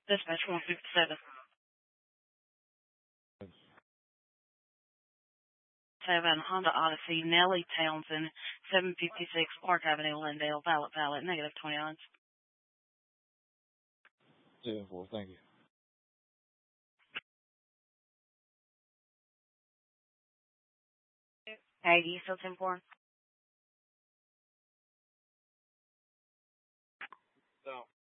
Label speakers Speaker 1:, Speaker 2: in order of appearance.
Speaker 1: Dispatch 157. 7 Honda Odyssey, Nellie Townsend, 756 Park Avenue, Lindale, Valet, negative 29.
Speaker 2: 10-4, thank you.
Speaker 1: Aggie, still 10-4.